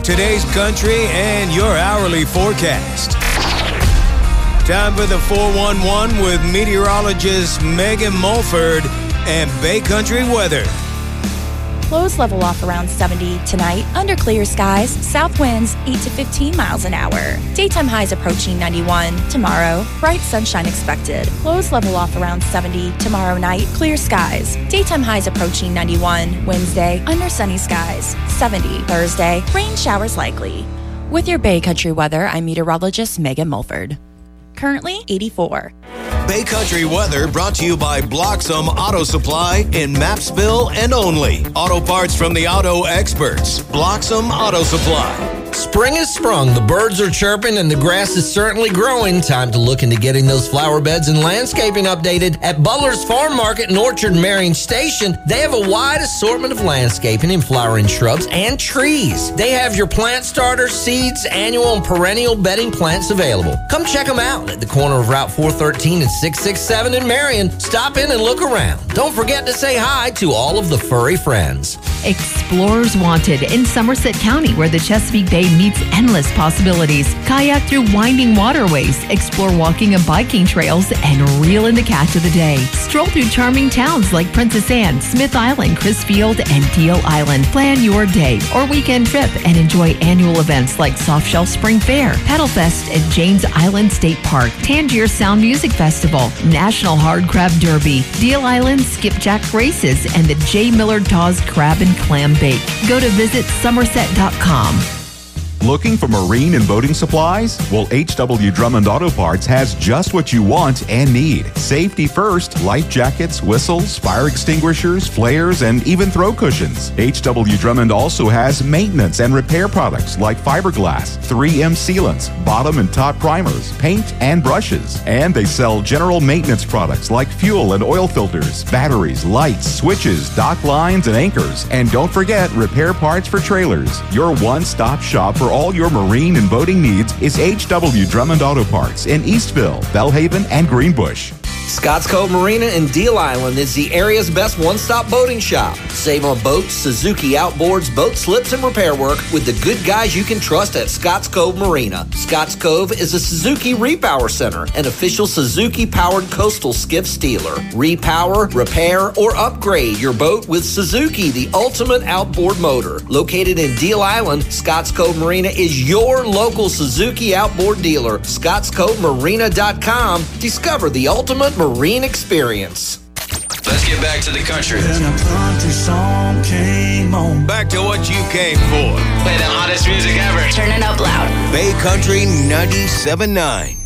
today's country, and your hourly forecast. Time for the 411 with meteorologist Megan Mulford and Bay Country weather. Lows level off around 70 tonight. Under clear skies, south winds 8 to 15 miles an hour. Daytime highs approaching 91. Tomorrow, bright sunshine expected. Lows level off around 70 tomorrow night. Clear skies. Daytime highs approaching 91. Wednesday, under sunny skies. 70. Thursday, rain showers likely. With your Bay Country weather, I'm meteorologist Megan Mulford. Currently 84. Bay Country weather brought to you by Bloxham Auto Supply in Mapsville and Only. Auto parts from the auto experts. Bloxham Auto Supply. Spring has sprung, the birds are chirping, and the grass is certainly growing. Time to look into getting those flower beds and landscaping updated. At Butler's Farm Market in Orchard Marion Station, they have a wide assortment of landscaping and flowering shrubs and trees. They have your plant starters, seeds, annual and perennial bedding plants available. Come check them out at the corner of Route 413 and 667 in Marion. Stop in and look around. Don't forget to say hi to all of the furry friends. Explorers Wanted in Somerset County, where the Chesapeake Bay meets endless possibilities. Kayak through winding waterways, explore walking and biking trails, and reel in the catch of the day. Stroll through charming towns like Princess Anne, Smith Island, Crisfield, and Deal Island. Plan your day or weekend trip and enjoy annual events like Soft Shell Spring Fair, Paddle Fest at James Island State Park, Tangier Sound Music Festival, National Hard Crab Derby, Deal Island Skipjack Races, and the J. Miller Dawes Crab and Clam Bake. Go to visit somerset.com. Looking for marine and boating supplies? Well, H.W. Drummond Auto Parts has just what you want and need. Safety first, life jackets, whistles, fire extinguishers, flares, and even throw cushions. H.W. Drummond also has maintenance and repair products like fiberglass, 3M sealants, bottom and top primers, paint, and brushes. And they sell general maintenance products like fuel and oil filters, batteries, lights, switches, dock lines, and anchors. And don't forget repair parts for trailers. Your one-stop shop for all your marine and boating needs is H.W. Drummond Auto Parts in Eastville, Bellhaven, and Greenbush. Scotts Cove Marina in Deal Island is the area's best one-stop boating shop. Save on boats, Suzuki outboards, boat slips, and repair work with the good guys you can trust at Scotts Cove Marina. Scotts Cove is a Suzuki Repower Center, an official Suzuki-powered coastal skiff dealer. Repower, repair, or upgrade your boat with Suzuki, the ultimate outboard motor. Located in Deal Island, Scotts Cove Marina is your local Suzuki outboard dealer. ScottsCoveMarina.com. Discover the ultimate marine experience. Let's get back to the country. Then a country song came on. Back to what you came for. Play the hottest music ever. Turn it up loud. Bay Country 97.9.